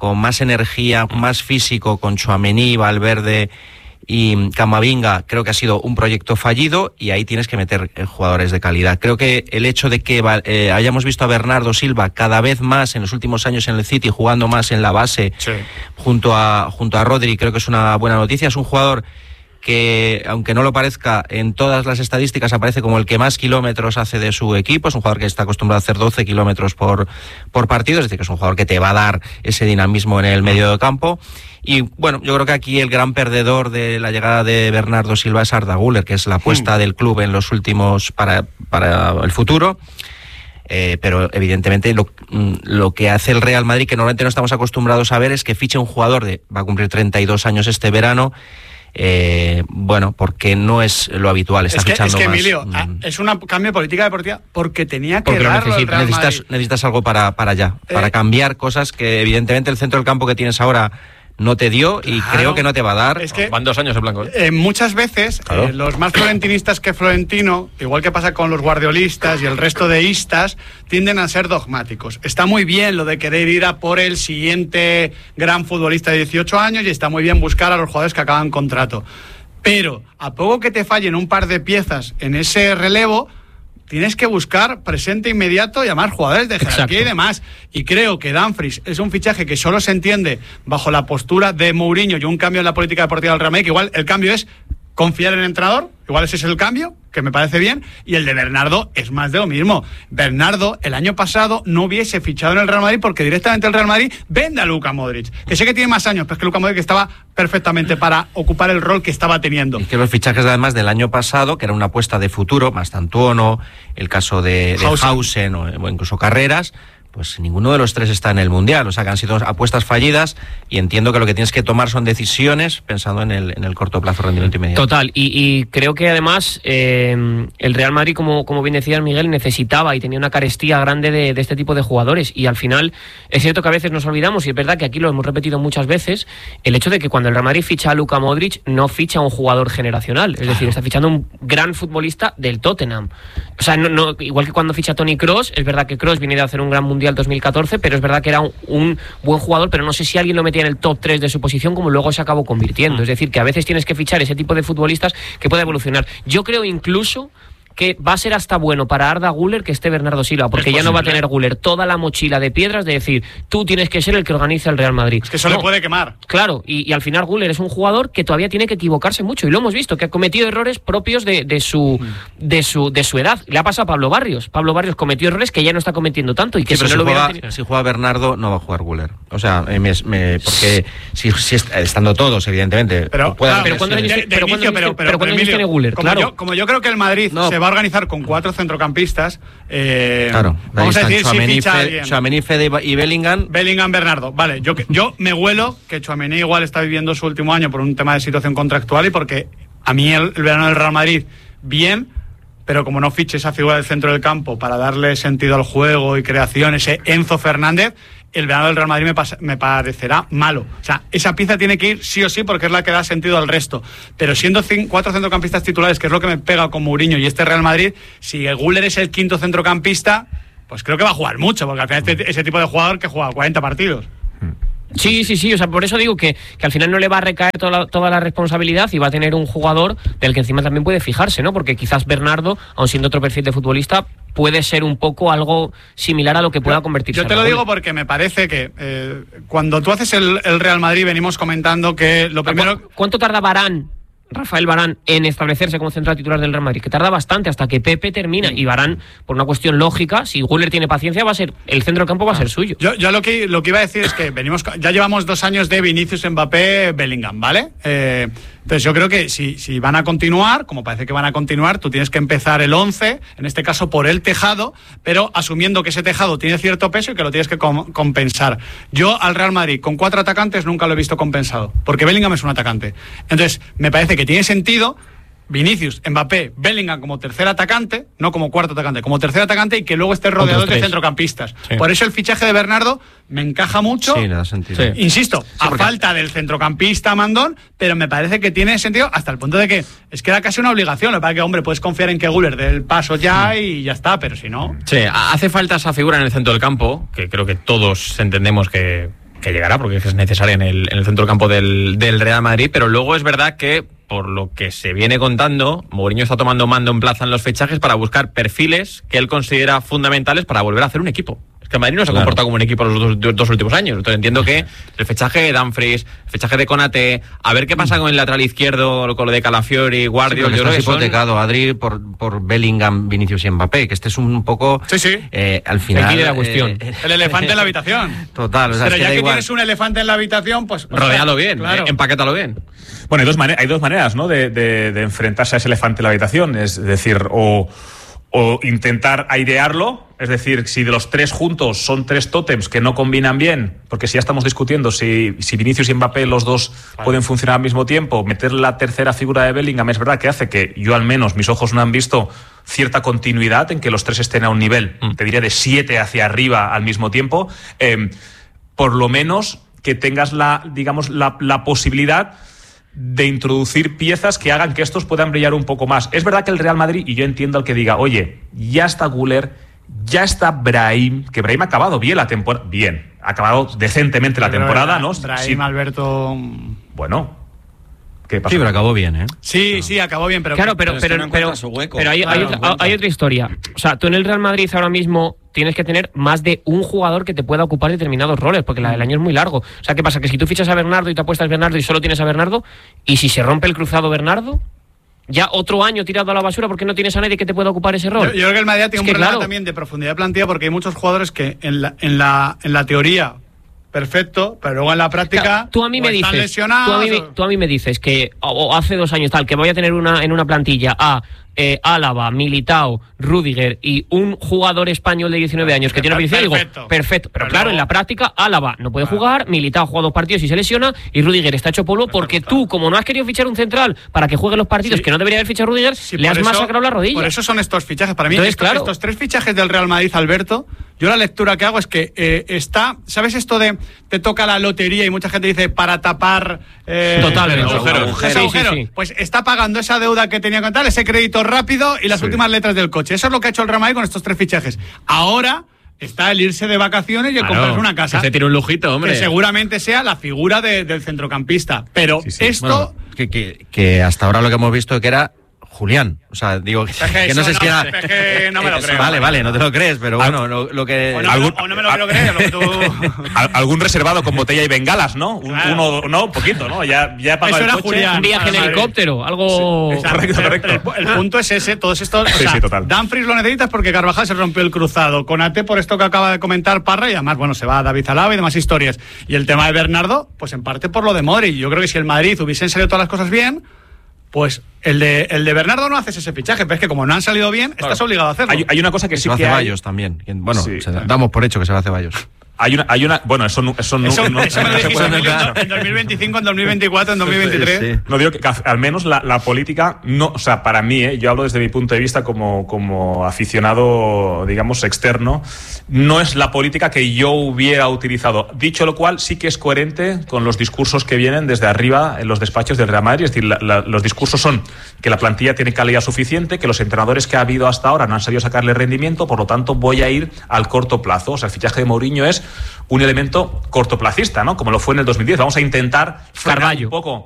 con más energía, más físico, con Tchouaméni, Valverde y Camavinga, creo que ha sido un proyecto fallido y ahí tienes que meter jugadores de calidad. Creo que el hecho de que hayamos visto a Bernardo Silva cada vez más en los últimos años en el City, jugando más en la base, sí, junto a Rodri, creo que es una buena noticia. Es un jugador que, aunque no lo parezca, en todas las estadísticas aparece como el que más kilómetros hace de su equipo. Es un jugador que está acostumbrado a hacer 12 kilómetros por partido, es decir, que es un jugador que te va a dar ese dinamismo en el medio de campo. Y bueno, yo creo que aquí el gran perdedor de la llegada de Bernardo Silva es Arda Güler, que es la apuesta del club en los últimos para el futuro. Pero evidentemente lo que hace el Real Madrid, que normalmente no estamos acostumbrados a ver, es que fiche un jugador va a cumplir 32 años este verano. Bueno, porque no es lo habitual, está fichando más. Emilio, es un cambio de política deportiva porque tenía que darlo el Real Madrid. Necesitas algo para allá, para cambiar cosas que evidentemente el centro del campo que tienes ahora no te dio y creo que no te va a dar. Es que van 2 años en blanco. Muchas veces los más florentinistas que Florentino, igual que pasa con los guardiolistas y el resto de istas, tienden a ser dogmáticos. Está muy bien lo de querer ir a por el siguiente gran futbolista de 18 años y está muy bien buscar a los jugadores que acaban contrato. Pero a poco que te fallen un par de piezas en ese relevo, tienes que buscar presente inmediato y llamar jugadores de jerarquía y demás. Y creo que Dumfries es un fichaje que solo se entiende bajo la postura de Mourinho y un cambio en la política deportiva del Real Madrid, que igual el cambio es confiar en el entrenador, igual ese es el cambio, que me parece bien, y el de Bernardo es más de lo mismo. Bernardo el año pasado no hubiese fichado en el Real Madrid porque directamente el Real Madrid vende a Luka Modric, que sé que tiene más años, pero es que Luka Modric estaba perfectamente para ocupar el rol que estaba teniendo. Y que los fichajes además del año pasado, que era una apuesta de futuro, Mastantuono, el caso de Hausen o incluso Carreras, pues ninguno de los tres está en el Mundial, o sea que han sido apuestas fallidas y entiendo que lo que tienes que tomar son decisiones pensando en el corto plazo, rendimiento inmediato. Total, y creo que además el Real Madrid, como bien decía Miguel, necesitaba y tenía una carestía grande de este tipo de jugadores, y al final es cierto que a veces nos olvidamos, y es verdad que aquí lo hemos repetido muchas veces, el hecho de que cuando el Real Madrid ficha a Luka Modric no ficha a un jugador generacional, es decir, está fichando a un gran futbolista del Tottenham. O sea, no, igual que cuando ficha a Toni Kroos, es verdad que Kroos viene de hacer un gran Mundial 2014, pero es verdad que era un buen jugador, pero no sé si alguien lo metía en el top 3 de su posición como luego se acabó convirtiendo. Es decir, que a veces tienes que fichar ese tipo de futbolistas que pueda evolucionar. Yo creo incluso que va a ser hasta bueno para Arda Güler que esté Bernardo Silva, porque ya no va a tener Güler toda la mochila de piedras de decir, tú tienes que ser el que organiza el Real Madrid. Es que eso le puede quemar. Claro, y al final Güler es un jugador que todavía tiene que equivocarse mucho, y lo hemos visto, que ha cometido errores propios de su edad. Le ha pasado a Pablo Barrios. Pablo Barrios cometió errores que ya no está cometiendo tanto y que si juega Bernardo no va a jugar Güler. O sea, porque si estando todos, evidentemente. Pero ¿cuántos años tiene Güler? Como yo creo que el Madrid se va a organizar con 4 centrocampistas. Claro, vamos a decir Tchouaméni, Fede y Bellingham. Bernardo. Vale, yo me huelo que Tchouaméni igual está viviendo su último año por un tema de situación contractual y porque a mí el verano del Real Madrid, bien, pero como no fiche esa figura del centro del campo para darle sentido al juego y creación, ese Enzo Fernández, el verano del Real Madrid me parecerá malo. O sea, esa pieza tiene que ir sí o sí porque es la que da sentido al resto. Pero siendo 4 centrocampistas titulares, que es lo que me pega con Mourinho y este Real Madrid, si Güler es el 5º centrocampista, pues creo que va a jugar mucho, porque al final ese tipo de jugador que juega 40 partidos. Sí, o sea, por eso digo que al final no le va a recaer toda la responsabilidad y va a tener un jugador del que encima también puede fijarse, ¿no? Porque quizás Bernardo, aun siendo otro perfil de futbolista, puede ser un poco algo similar a lo que pueda convertirse. Yo te lo digo porque me parece que cuando tú haces el Real Madrid venimos comentando que lo primero... ¿Cuánto tarda Rafael Varane en establecerse como central titular del Real Madrid? Que tarda bastante hasta que Pepe termina, y Varane, por una cuestión lógica, si Güler tiene paciencia, va a ser el centro del campo, va a ser suyo. Yo lo que iba a decir es que ya llevamos 2 años de Vinicius, Mbappé, Bellingham, ¿vale? Entonces yo creo que si van a continuar, como parece que van a continuar, tú tienes que empezar el 11, en este caso por el tejado, pero asumiendo que ese tejado tiene cierto peso y que lo tienes que compensar. Yo al Real Madrid con 4 atacantes nunca lo he visto compensado, porque Bellingham es un atacante. Entonces me parece que tiene sentido Vinicius, Mbappé, Bellingham como tercer atacante, no como cuarto atacante, como tercer atacante, y que luego esté rodeado de centrocampistas. Sí. Por eso el fichaje de Bernardo me encaja mucho. Sí, le da sentido. Sí. Insisto, a falta del centrocampista mandón, pero me parece que tiene sentido hasta el punto de que es que era casi una obligación. Lo que pasa es que, hombre, puedes confiar en que Güler dé el paso ya y ya está, pero si no... Sí, hace falta esa figura en el centro del campo, que creo que todos entendemos que que llegará porque es necesaria en el centro del campo del Real Madrid, pero luego es verdad que, por lo que se viene contando, Mourinho está tomando mando en plaza en los fichajes para buscar perfiles que él considera fundamentales para volver a hacer un equipo. Es que el Madrid no se ha comportado como un equipo los dos últimos años. Entonces entiendo que el fichaje de Dumfries, el fichaje de Konaté, a ver qué pasa con el lateral izquierdo, con lo de Calafiori, Guardiola. Sí, yo creo que hipotecado, Adri, por Bellingham, Vinicius y Mbappé, que este es un poco... al final... Aquí de la cuestión. El elefante en la habitación. Total. O sea, pero es ya que igual. tienes un elefante en la habitación, pues... Rodéalo bien, claro. Empaquétalo bien. Bueno, hay dos maneras, ¿no?, de enfrentarse a ese elefante en la habitación. Es decir, o intentar airearlo, es decir, si de los tres juntos son tres tótems que no combinan bien, porque si ya estamos discutiendo si Vinicius y Mbappé los dos pueden funcionar al mismo tiempo, meter la tercera figura de Bellingham es verdad que hace que yo al menos, mis ojos no han visto cierta continuidad en que los tres estén a un nivel, te diría de 7 hacia arriba al mismo tiempo, por lo menos que tengas la posibilidad de introducir piezas que hagan que estos puedan brillar un poco más. Es verdad que el Real Madrid, y yo entiendo al que diga, oye, ya está Güler, ya está Brahim, que Brahim ha acabado bien la temporada, ha acabado decentemente la temporada, ¿no? Brahim, Alberto... Bueno, ¿qué pasó? Sí, pero acabó bien, ¿eh? Sí, acabó bien, pero... Claro, pero hay otra historia. O sea, tú en el Real Madrid ahora mismo tienes que tener más de un jugador que te pueda ocupar determinados roles, porque el año es muy largo. O sea, ¿qué pasa? Que si tú fichas a Bernardo y te apuestas a Bernardo y solo tienes a Bernardo, y si se rompe el cruzado Bernardo, ya otro año tirado a la basura porque no tienes a nadie que te pueda ocupar ese rol. Yo creo que el Madrid tiene un problema también de profundidad de plantilla, porque hay muchos jugadores que en la teoría perfecto, pero luego en la práctica claro, tú a mí me dices, tú a mí me dices que o hace 2 años tal que voy a tener en una plantilla a Álava, Militao, Rüdiger y un jugador español de 19 años que tiene una digo, perfecto, pero claro, en la práctica Álava no puede jugar, Militao juega 2 partidos y se lesiona, y Rüdiger está hecho polvo porque tú, como no has querido fichar un central para que juegue los partidos que no debería haber fichado Rüdiger, le has masacrado la rodilla. Por eso son estos fichajes. Para mí, entonces, estos 3 fichajes del Real Madrid, Alberto, yo la lectura que hago es que ¿sabes esto de te toca la lotería y mucha gente dice para tapar totalmente agujero? Sí. Pues está pagando esa deuda que tenía con tal, ese crédito rápido y las últimas letras del coche. Eso es lo que ha hecho el Real Madrid con estos 3 fichajes. Ahora está el irse de vacaciones y el comprarse una casa. Que se tiene un lujito, hombre. Que seguramente sea la figura del centrocampista. Pero esto... Bueno, que hasta ahora lo que hemos visto que era Julián. O sea, digo que no sé si era... no me lo creo. Vale, no te lo crees, pero bueno, lo que... O no me lo quiero creer, lo que tú... Algún reservado con botella y bengalas, ¿no? Un poquito, ¿no? Ya paga el coche. Julián, un viaje en helicóptero, algo... Sí, correcto. El punto es ese, todos estos... Sí, total. Dumfries lo necesitas porque Carvajal se rompió el cruzado. Konaté por esto que acaba de comentar Parra, y además, bueno, se va a David Alaba y demás historias. Y el tema de Bernardo, pues en parte por lo de Modric. Yo creo que si el Madrid hubiesen salido todas las cosas bien, pues el de Bernardo no haces ese fichaje, pero es que como no han salido bien, estás obligado a hacerlo. Hay una cosa que sí que Ceballos también. Bueno, damos por hecho que se va a Ceballos. Hay una bueno, eso no me lo dijiste en 2025, en 2024, en 2023. Sí. No digo que al menos la política no, o sea, para mí, yo hablo desde mi punto de vista como aficionado, digamos, externo, no es la política que yo hubiera utilizado. Dicho lo cual, sí que es coherente con los discursos que vienen desde arriba en los despachos del Real Madrid. Es decir, los discursos son que la plantilla tiene calidad suficiente, que los entrenadores que ha habido hasta ahora no han sabido sacarle rendimiento, por lo tanto voy a ir al corto plazo. O sea, el fichaje de Mourinho es un elemento cortoplacista, ¿no? Como lo fue en el 2010. Vamos a intentar frenar un poco,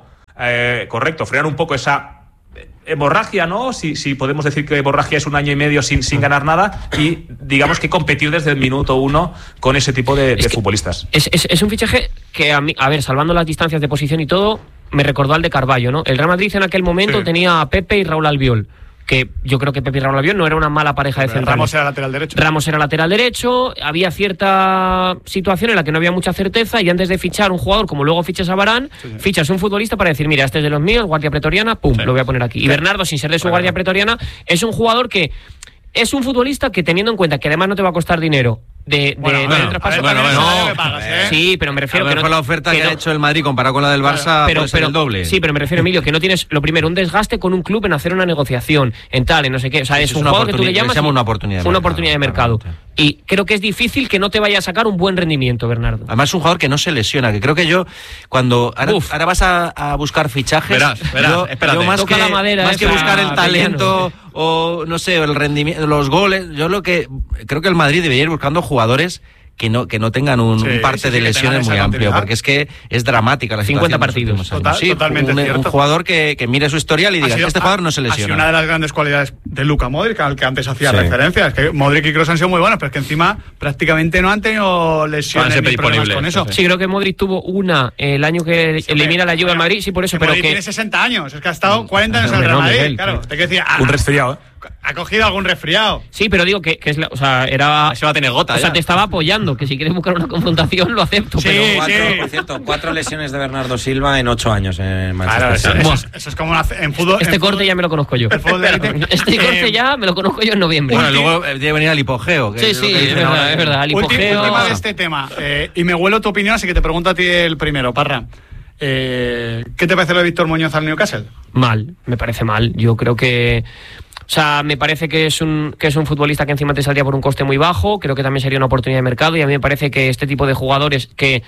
frenar un poco esa hemorragia, ¿no? Si podemos decir que hemorragia es 1 año y medio sin ganar nada, y digamos que competir desde el minuto 1 con ese tipo de futbolistas. Es un fichaje que a mí, a ver, salvando las distancias de posición y todo, me recordó al de Carvalho, ¿no? El Real Madrid en aquel momento tenía a Pepe y Raúl Albiol, que yo creo que Pepe y Raúl Albiol no era una mala pareja de centrales. Ramos era lateral derecho. Había cierta situación en la que no había mucha certeza, y antes de fichar un jugador, como luego fichas a Varane, fichas un futbolista para decir, mira, este es de los míos, guardia pretoriana, lo voy a poner aquí. Y Bernardo, sin ser de su guardia pretoriana, es un jugador que es un futbolista que, teniendo en cuenta que además no te va a costar dinero traspaso. Sí, pero me refiero a que no, la oferta que ha hecho el Madrid comparado con la del Barça puede ser el doble. Sí, pero me refiero, Emilio, que no tienes, lo primero, un desgaste con un club en hacer una negociación, en tal, en no sé qué. O sea, es un jugador que tú le llamas una oportunidad de mercado. Y creo que es difícil que no te vaya a sacar un buen rendimiento, Bernardo. Además es un jugador que no se lesiona, que creo que yo, cuando ahora vas a buscar fichajes, yo más que buscar el talento o no sé, el rendimiento, los goles, yo creo que el Madrid debería ir buscando jugadores que no tengan un parte de lesiones muy amplio, porque es que es dramática la situación. 50 partidos. Totalmente un jugador que mire su historial y diga que este jugador no se lesiona. Ha sido una de las grandes cualidades de Luka Modric, al que antes hacía referencia. Es que Modric y Kroos han sido muy buenos, pero es que encima prácticamente no han tenido lesiones ni problemas con eso. Sí, creo que Modric tuvo una el año que elimina la Juve al Madrid, sí, por eso. Pero Modric tiene 60 años, es que ha estado 40 años en el Real Madrid. Claro, te decía, un resfriado, ha cogido algún resfriado. Sí, pero digo que es o sea, era. Se va a tener gota. O sea, te estaba apoyando, que si quieres buscar una confrontación lo acepto. Sí, pero por cierto, 4 lesiones de Bernardo Silva en 8 años en Manchester. Claro, eso es como en fútbol. Este corte ya me lo conozco yo. Este corte ya me lo conozco yo en noviembre. Bueno, luego debe venir al hipogeo. Sí, es verdad, al hipogeo. Última de este tema, y me huelo tu opinión, así que te pregunto a ti el primero, Parra. ¿Qué te parece lo de Víctor Muñoz al Newcastle? Mal, me parece mal. Yo creo que... O sea, me parece que es un futbolista que encima te saldría por un coste muy bajo. Creo que también sería una oportunidad de mercado. Y a mí me parece que este tipo de jugadores que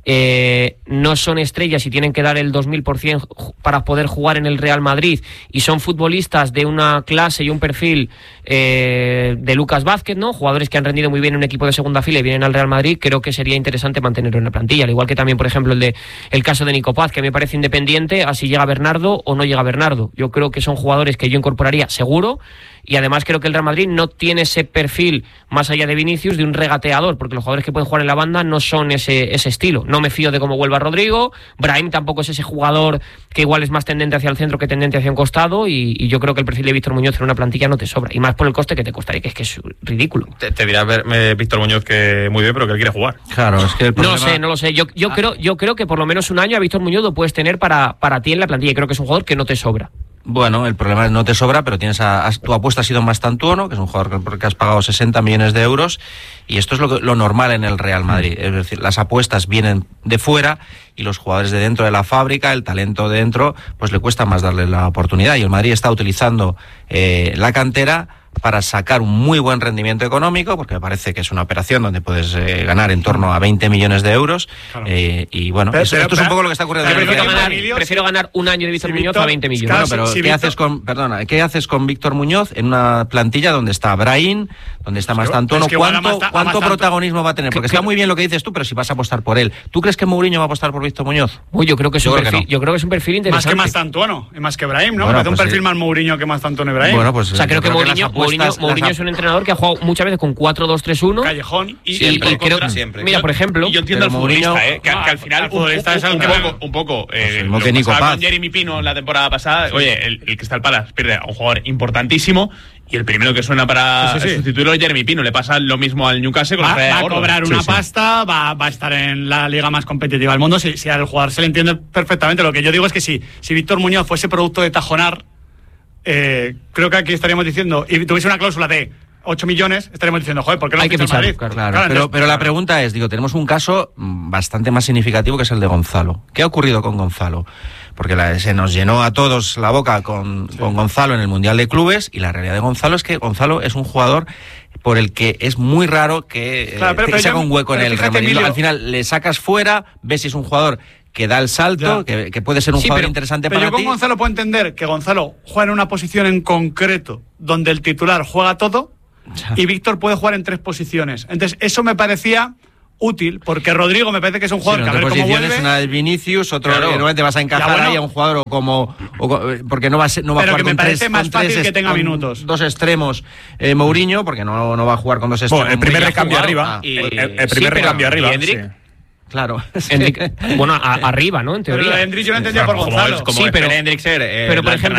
no son estrellas y tienen que dar el 2000% para poder jugar en el Real Madrid, y son futbolistas de una clase y un perfil de Lucas Vázquez, ¿no? Jugadores que han rendido muy bien en un equipo de segunda fila y vienen al Real Madrid, creo que sería interesante mantenerlo en la plantilla. Al igual que también, por ejemplo, el caso de Nico Paz, que me parece independiente a si llega Bernardo o no llega Bernardo. Yo creo que son jugadores que yo incorporaría seguro. Y además creo que el Real Madrid no tiene ese perfil, más allá de Vinicius, de un regateador, porque los jugadores que pueden jugar en la banda no son ese estilo. No me fío de cómo vuelva Rodrigo. Brahim tampoco es ese jugador que igual es más tendente hacia el centro que tendente hacia un costado, y yo creo que el perfil de Víctor Muñoz en una plantilla no te sobra, y más por el coste que te costaría, que es ridículo. Te dirá Víctor Muñoz que muy bien, pero que él quiere jugar. Claro, es que el problema... No lo sé. Yo creo que por lo menos un año a Víctor Muñoz lo puedes tener para ti en la plantilla, y creo que es un jugador que no te sobra. Bueno, el problema es no te sobra, pero tienes tu apuesta ha sido Mastantuono, que es un jugador porque has pagado 60 millones de euros, y esto es lo normal en el Real Madrid. Es decir, las apuestas vienen de fuera y los jugadores de dentro de la fábrica, el talento de dentro, pues le cuesta más darle la oportunidad. Y el Madrid está utilizando la cantera para sacar un muy buen rendimiento económico, porque me parece que es una operación donde puedes ganar en torno a 20 millones de euros. Claro. Y bueno, esto es un poco lo que está ocurriendo. Prefiero ganar un año de Víctor Muñoz a 20 millones. Claro, pero ¿qué haces con Víctor Muñoz en una plantilla donde está Brahim, donde está Mastantuono? ¿Cuánto protagonismo va a tener? Porque está muy bien lo que dices tú, pero si vas a apostar por él, ¿tú crees que Mourinho va a apostar por Víctor Muñoz? Yo creo que es un perfil interesante. Más que Mastantuono y más que Brahim, ¿no? Bueno, me hace un perfil más Mourinho que Mastantuono y Brahim. Bueno, pues o sea, creo que Mourinho es un entrenador que ha jugado muchas veces con 4-2-3-1. Callejón. Y creo, siempre. Mira, por ejemplo... Y yo entiendo al futbolista, que al final un poco lo que Nico Paz. Con Jeremy Pino la temporada pasada, oye, el Crystal Palace pierde a un jugador importantísimo, y el primero que suena para sustituirlo es Jeremy Pino. Le pasa lo mismo al Newcastle. Va a cobrar una pasta, va a estar en la liga más competitiva del mundo. Si al jugador se le entiende perfectamente. Lo que yo digo es que si Víctor Muñoz fuese producto de Tajonar, creo que aquí estaríamos diciendo, y tuviese una cláusula de 8 millones, estaríamos diciendo, joder, ¿por qué no hay que fichar Madrid? Claro, pero la pregunta es, tenemos un caso bastante más significativo, que es el de Gonzalo. ¿Qué ha ocurrido con Gonzalo? Porque se nos llenó a todos la boca con Gonzalo en el Mundial de Clubes, y la realidad de Gonzalo es que Gonzalo es un jugador por el que es muy raro que se haga un hueco en el Real Madrid. Al final le sacas fuera, ves si es un jugador que da el salto, que puede ser un jugador interesante para ti. Pero yo con Gonzalo puedo entender que Gonzalo juega en una posición en concreto donde el titular juega todo, y Víctor puede jugar en 3 posiciones. Entonces eso me parecía útil, porque Rodrigo me parece que es un jugador que a ver cómo vuelve. Una de Vinicius, otro que no te vas a encajar ahí a un jugador porque no va a jugar pero que me parece más fácil que tenga minutos. 2 extremos, Mourinho, porque no va a jugar con 2 extremos. El primer recambio arriba. El primer recambio arriba. Claro. Bueno, arriba, ¿no? En teoría. Pero Hendrix yo lo entendía por Gonzalo. Pero Hendrix pero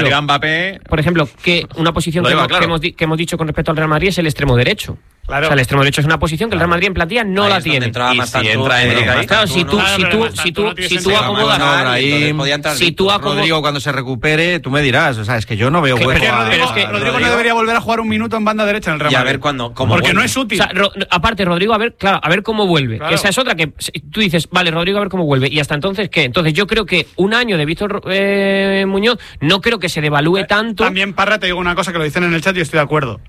por ejemplo, que una posición que hemos dicho con respecto al Real Madrid es el extremo derecho. Claro. O sea, el extremo derecho es una posición que el Real Madrid en plantilla no la tiene. Claro, si tú acomodas, Rodrigo cuando se recupere, tú me dirás, o sea, es que yo no veo hueco. Rodrigo no debería volver a jugar un minuto en banda derecha en el Real Madrid. Y a ver cuándo, porque no es útil. O sea, aparte Rodrigo, a ver cómo vuelve. Claro. Esa es otra que tú dices, vale, Rodrigo, a ver cómo vuelve. Y hasta entonces, ¿qué? Entonces yo creo que un año de Víctor Muñoz no creo que se devalúe tanto. También, Parra, te digo una cosa que lo dicen en el chat y estoy de acuerdo.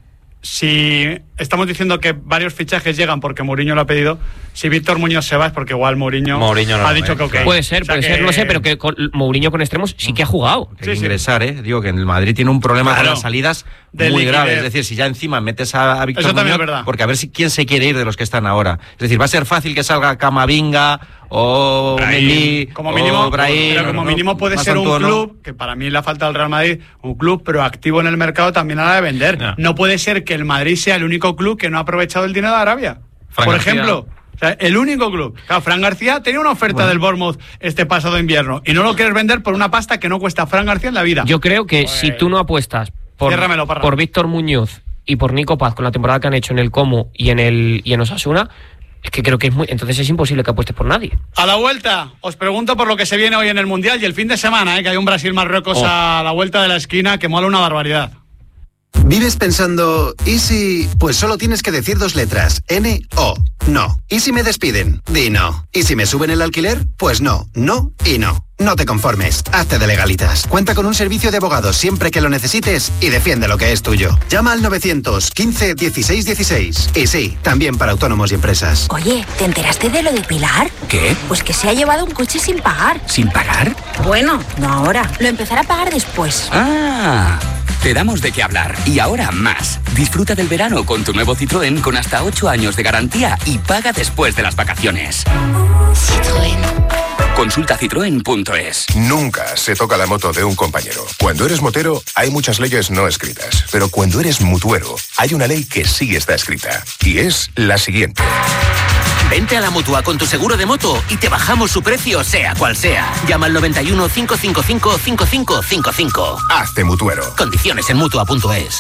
si estamos diciendo que varios fichajes llegan porque Mourinho lo ha pedido, si Víctor Muñoz se va es porque igual Mourinho ha dicho que ok. Puede ser, no sé, pero que Mourinho con extremos sí que ha jugado. Hay que ingresar, digo que en el Madrid tiene un problema con las salidas muy grave. Es decir, si ya encima metes a Víctor Muñoz, porque a ver si quién se quiere ir de los que están ahora. Es decir, va a ser fácil que salga Camavinga o Mendy o Brahim. Pero como mínimo puede ser un club, que para mí la falta del Real Madrid, un club proactivo en el mercado también a la hora de vender. No puede ser que el Madrid sea el único club que no ha aprovechado el dinero de Arabia. Por ejemplo, o sea, el único club. Claro, Fran García tenía una oferta del Bournemouth este pasado invierno y no lo quieres vender por una pasta que no cuesta a Fran García en la vida. Yo creo que si tú no apuestas por Víctor Muñoz y por Nico Paz con la temporada que han hecho en el Como y en Osasuna, es que creo que entonces es imposible que apuestes por nadie. A la vuelta, os pregunto por lo que se viene hoy en el Mundial y el fin de semana, que hay un Brasil-Marruecos a la vuelta de la esquina que mola una barbaridad. ¿Vives pensando, y si...? Pues solo tienes que decir 2 letras, N-O, no. ¿Y si me despiden? Di no. ¿Y si me suben el alquiler? Pues no, no y no. No te conformes, hazte de Legalitas. Cuenta con un servicio de abogados siempre que lo necesites y defiende lo que es tuyo. Llama al 915 16 16. Y sí, también para autónomos y empresas. Oye, ¿te enteraste de lo de Pilar? ¿Qué? Pues que se ha llevado un coche sin pagar. ¿Sin pagar? Bueno, no ahora. Lo empezará a pagar después. ¡Ah! Te damos de qué hablar. Y ahora más. Disfruta del verano con tu nuevo Citroën con hasta 8 años de garantía y paga después de las vacaciones. Citroën. Consulta citroen.es. Nunca se toca la moto de un compañero. Cuando eres motero, hay muchas leyes no escritas. Pero cuando eres mutuero, hay una ley que sí está escrita. Y es la siguiente. Vente a la Mutua con tu seguro de moto y te bajamos su precio, sea cual sea. Llama al 91 555 5555. Hazte mutuero. Condiciones en Mutua.es.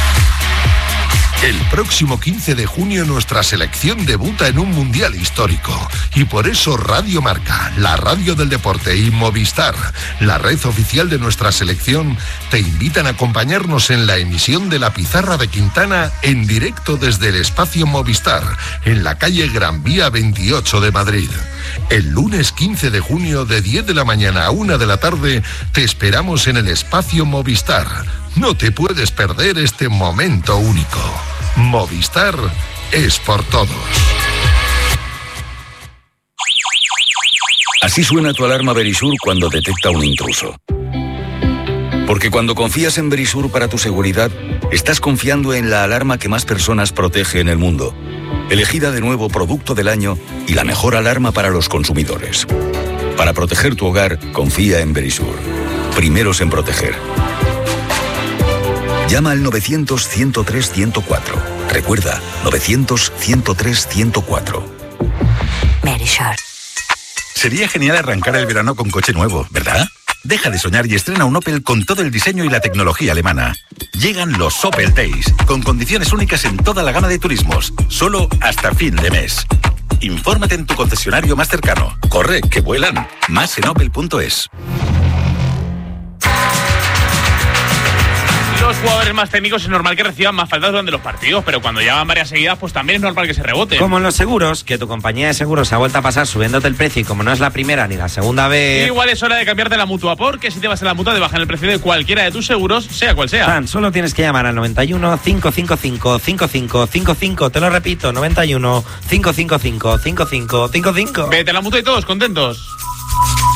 El próximo 15 de junio nuestra selección debuta en un mundial histórico. Y por eso Radio Marca, la radio del deporte, y Movistar, la red oficial de nuestra selección, te invitan a acompañarnos en la emisión de La Pizarra de Quintana en directo desde el espacio Movistar, en la calle Gran Vía 28 de Madrid. El lunes 15 de junio de 10 de la mañana a 1 de la tarde te esperamos en el espacio Movistar. No te puedes perder este momento único. Movistar es por todos. Así suena tu alarma Verisur cuando detecta un intruso. Porque cuando confías en Verisur para tu seguridad, estás confiando en la alarma que más personas protege en el mundo. Elegida de nuevo Producto del Año y la mejor alarma para los consumidores. Para proteger tu hogar, confía en Verisur. Primeros en proteger. Llama al 900-103-104. Recuerda, 900-103-104. Verisur. Sería genial arrancar el verano con coche nuevo, ¿verdad? Deja de soñar y estrena un Opel con todo el diseño y la tecnología alemana. Llegan los Opel Days, con condiciones únicas en toda la gama de turismos, solo hasta fin de mes. Infórmate en tu concesionario más cercano. Corre, que vuelan. Más en opel.es. Los jugadores más técnicos es normal que reciban más faltas durante los partidos, pero cuando llevan varias seguidas, pues también es normal que se rebote. Como en los seguros, que tu compañía de seguros se ha vuelto a pasar subiéndote el precio y como no es la primera ni la segunda vez... Igual es hora de cambiarte la Mutua, porque si te vas a la Mutua te bajan el precio de cualquiera de tus seguros, sea cual sea. Tan solo tienes que llamar al 91 555 5555, te lo repito, 91 555 5555. Vete a la Mutua y todos contentos.